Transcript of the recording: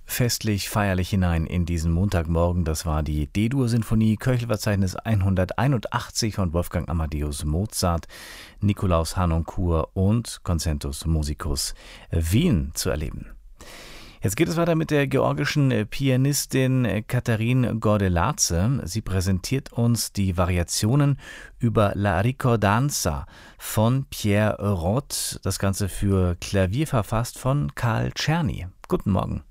Festlich, feierlich hinein in diesen Montagmorgen. Das war die D-Dur-Sinfonie, Köchelverzeichnis 181 von Wolfgang Amadeus Mozart, Nikolaus Harnoncourt und Concentus Musicus Wien zu erleben. Jetzt geht es weiter mit der georgischen Pianistin Katharine Gordeladze. Sie präsentiert uns die Variationen über La Ricordanza von Pierre Rott. Das Ganze für Klavier verfasst von Karl Czerny. Guten Morgen.